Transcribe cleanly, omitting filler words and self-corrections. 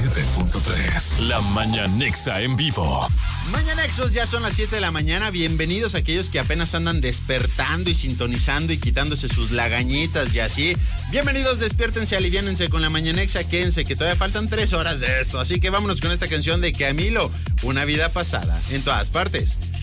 97.3. La Mañanexa en vivo. Mañanexos, ya son las 7 de la mañana. Bienvenidos a aquellos que apenas andan despertando y sintonizando y quitándose sus lagañitas y así. Bienvenidos, despiértense, aliviánense con la Mañanexa, quédense que todavía faltan 3 horas de esto. Así que vámonos con esta canción de Camilo, Una vida pasada, en todas partes.